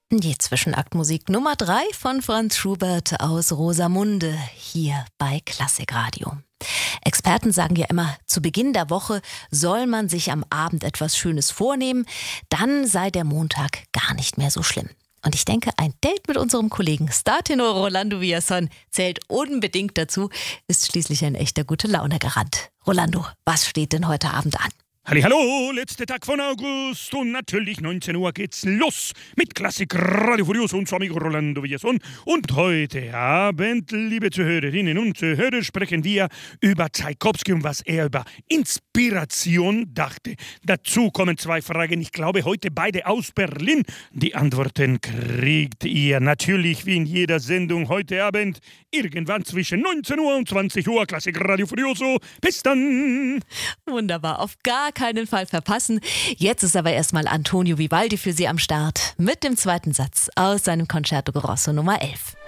Die Zwischenaktmusik Nummer 3 von Franz Schubert aus Rosamunde hier bei Klassikradio. Experten sagen ja immer, zu Beginn der Woche soll man sich am Abend etwas Schönes vornehmen, dann sei der Montag gar nicht mehr so schlimm. Und ich denke, ein Date mit unserem Kollegen Startenor Rolando Villazón zählt unbedingt dazu, ist schließlich ein echter Gute-Laune-Garant. Rolando, was steht denn heute Abend an? Hallihallo, letzter Tag von August und natürlich 19 Uhr geht's los mit Klassik Radio Furioso und amigo Rolando Villazón. Und heute Abend, liebe Zuhörerinnen und Zuhörer, sprechen wir über Tschaikowski und was er über Inspiration dachte. Dazu kommen 2 Fragen, ich glaube heute beide aus Berlin. Die Antworten kriegt ihr natürlich wie in jeder Sendung heute Abend irgendwann zwischen 19 Uhr und 20 Uhr. Klassik Radio Furioso. Bis dann! Wunderbar, auf gar keinen Fall verpassen. Jetzt ist aber erstmal Antonio Vivaldi für Sie am Start mit dem 2. Satz aus seinem Concerto Grosso Nummer 11.